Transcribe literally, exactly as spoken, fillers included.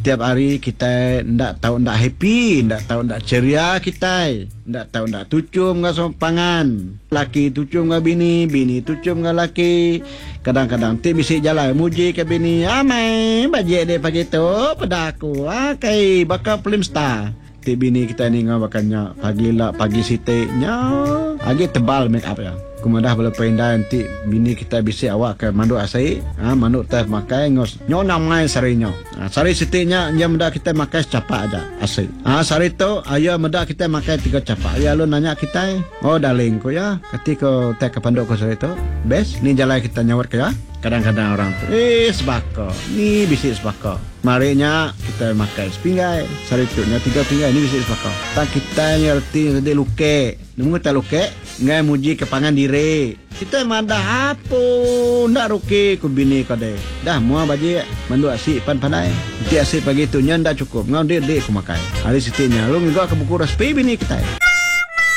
setiap hari kita ndak tahu ndak happy, ndak tahu ndak ceria kita, ndak tahu ndak tucum ngah sompangan, laki tucum ngah bini, bini tucum ngah laki. Kadang-kadang ti bisi jalan muji ke bini, amai bajik dia pagi tu pada aku, ah kai bakal film star. Ti bini kita ni ngah bakannya pagi lah pagi sitiknya, agi tebal make up ya. Kemudah boleh pindah nanti bini kita bisi awak ke manduk asai, ah manduk teh makai ngos nyona mai sarinya. Ah sari sitiknya jam muda kita makai capak aja asai. Ah sari tu ayo muda kita makai tiga capak. Ya lu nanya kita, oh darling ko ya, ketika teh ke panduk ko sari tu, best ni jalan kita nyawat ke ya. Kadang-kadang orang tu, eh sebako, ni bisi sebako. Marinya kita makai sepinggai, sari tu nya tiga pinggai ni bisi sebako. Tak kita ngerti sedih luke, nemu tak luke, ngai muji kepangan diri. Kita mandah apa, ndak ruki ku bini kade. Dah mua baji mandu asik pan pandai. Ti asik pagi tu nya ndak cukup, ngau dia dia ku makai. Hari sitinya lu nggo ke buku respi bini kita.